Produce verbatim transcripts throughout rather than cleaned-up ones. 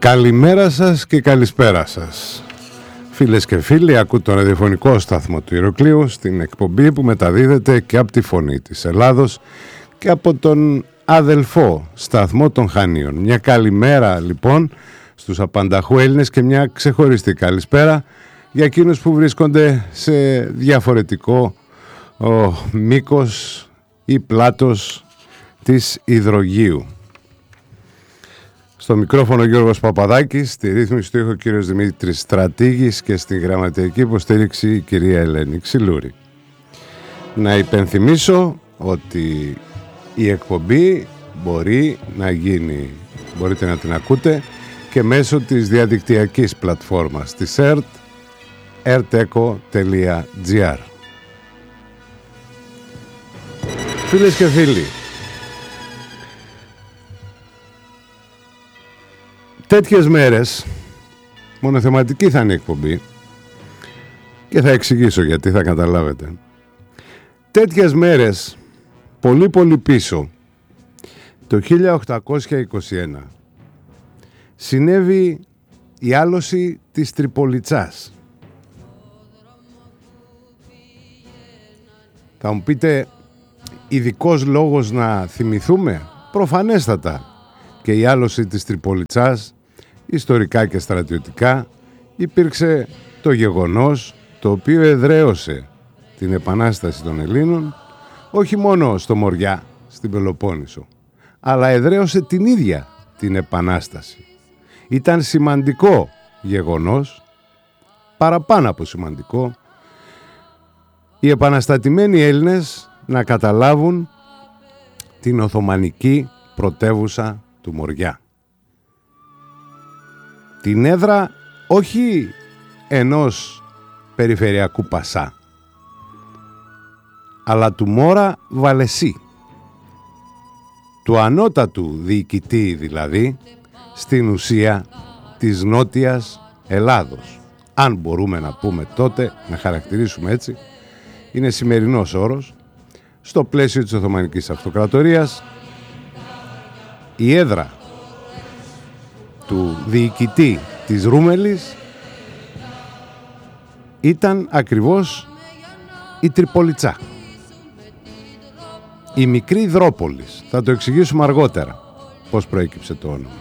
Καλημέρα σας και καλησπέρα σας. Φίλες και φίλοι, ακούτε τον ραδιοφωνικό σταθμό του Ηρωκλείου στην εκπομπή που μεταδίδεται και από τη Φωνή της Ελλάδος και από τον αδελφό σταθμό των Χανίων. Μια καλημέρα λοιπόν στους απανταχού Έλληνες και μια ξεχωριστή καλησπέρα για εκείνους που βρίσκονται σε διαφορετικό ο, μήκος ή πλάτος της υδρογείου. Στο μικρόφωνο Γιώργος Παπαδάκης, στη ρύθμιση του ήχου ο κύριος Δημήτρης Στρατήγης και στη γραμματική υποστήριξη η κυρία Ελένη Ξυλούρη. Να υπενθυμίσω ότι η εκπομπή μπορεί να γίνει, μπορείτε να την ακούτε και μέσω της διαδικτυακής πλατφόρμας της ΕΡΤ, ερτέκο τελεία τζι άρ. Φίλες και φίλοι, τέτοιες μέρες, μονοθεματική θα είναι η εκπομπή και θα εξηγήσω γιατί, θα καταλάβετε. Τέτοιες μέρες, πολύ πολύ πίσω, το χίλια οκτακόσια είκοσι ένα, συνέβη η άλωση της Τριπολιτσάς. Θα μου πείτε, ειδικός λόγος να θυμηθούμε? Προφανέστατα. Και η άλωση της Τριπολιτσάς, ιστορικά και στρατιωτικά, υπήρξε το γεγονός το οποίο εδραίωσε την επανάσταση των Ελλήνων, όχι μόνο στο Μοριά, στην Πελοπόννησο, αλλά εδραίωσε την ίδια την επανάσταση. Ήταν σημαντικό γεγονός, παραπάνω από σημαντικό, οι επαναστατημένοι Έλληνες να καταλάβουν την Οθωμανική πρωτεύουσα του Μοριά. Την έδρα όχι ενός περιφερειακού Πασά, αλλά του Μόρα Βαλεσί, του ανώτατου διοικητή δηλαδή, στην ουσία της Νότιας Ελλάδος. Αν μπορούμε να πούμε τότε, να χαρακτηρίσουμε έτσι, είναι σημερινός όρος, στο πλαίσιο της Οθωμανικής Αυτοκρατορίας. Η έδρα του διοικητή της Ρούμελης ήταν ακριβώς η Τριπολιτσά, η μικρή Υδρόπολης. Θα το εξηγήσουμε αργότερα πώς προέκυψε το όνομα.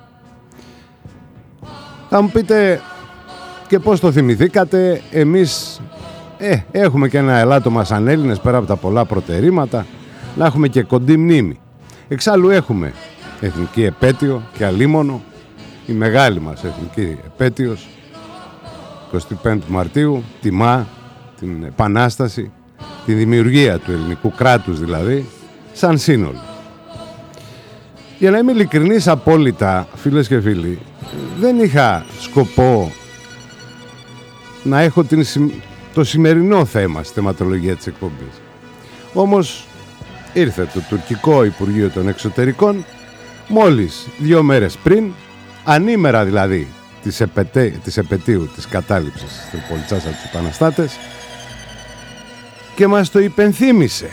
Θα μου πείτε και πώς το θυμηθήκατε. Εμείς ε, έχουμε και ένα ελάττωμα σαν Έλληνες, πέρα από τα πολλά προτερήματα, να έχουμε και κοντή μνήμη. Εξάλλου έχουμε εθνική επέτειο και αλίμονο, η μεγάλη μας εθνική επέτειος, εικοστή πέμπτη Μαρτίου, τιμά την επανάσταση, τη δημιουργία του ελληνικού κράτους δηλαδή, σαν σύνολο. Για να είμαι ειλικρινής απόλυτα, φίλες και φίλοι, δεν είχα σκοπό να έχω την, το σημερινό θέμα στη θεματολογία της εκπομπής. Όμως ήρθε το τουρκικό Υπουργείο των Εξωτερικών μόλις δύο μέρες πριν, ανήμερα δηλαδή της, επετέ, της επετείου της κατάληψης της Τριπολιτσάς από τους επαναστάτες, και μας το υπενθύμησε,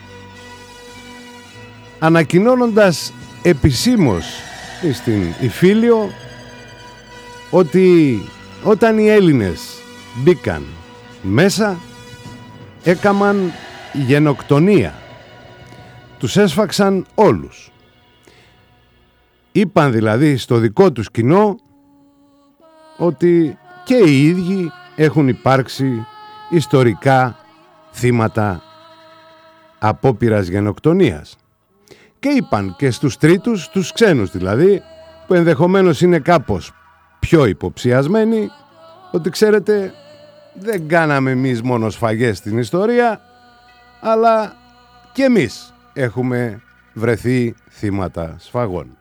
ανακοινώνοντας επισήμως στην Ιφίλιο ότι όταν οι Έλληνες μπήκαν μέσα έκαμαν γενοκτονία, τους έσφαξαν όλους. Είπαν δηλαδή στο δικό τους κοινό ότι και οι ίδιοι έχουν υπάρξει ιστορικά θύματα απόπειρας γενοκτονίας. Και είπαν και στους τρίτους, τους ξένους δηλαδή, που ενδεχομένως είναι κάπως πιο υποψιασμένοι, ότι ξέρετε, δεν κάναμε εμείς μόνο σφαγές στην ιστορία, αλλά και εμείς έχουμε βρεθεί θύματα σφαγών.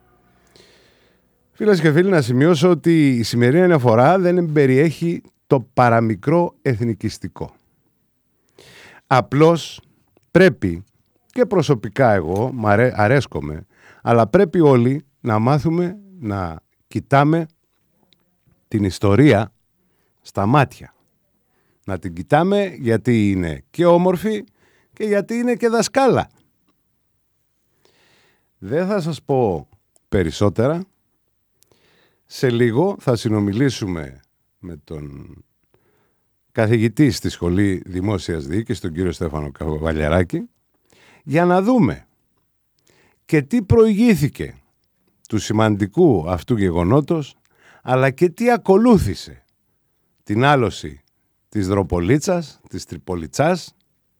Φίλες και φίλοι, να σημειώσω ότι η σημερινή αναφορά δεν περιέχει το παραμικρό εθνικιστικό. Απλώς πρέπει, και προσωπικά εγώ μ' αρέ, αρέσκομαι, αλλά πρέπει όλοι να μάθουμε να κοιτάμε την ιστορία στα μάτια. Να την κοιτάμε γιατί είναι και όμορφη και γιατί είναι και δασκάλα. Δεν θα σας πω περισσότερα. Σε λίγο θα συνομιλήσουμε με τον καθηγητή στη Σχολή Δημόσιας Διοίκησης, τον κύριο Στέφανο Καβαλιαράκη, για να δούμε και τι προηγήθηκε του σημαντικού αυτού γεγονότος, αλλά και τι ακολούθησε την άλωση της Δροπολίτσας, της Τριπολιτσάς,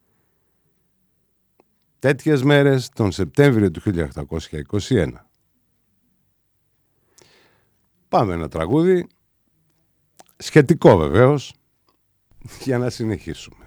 τέτοιες μέρες τον Σεπτέμβριο του χίλια οκτακόσια είκοσι ένα. Πάμε ένα τραγούδι, σχετικό βεβαίως, για να συνεχίσουμε.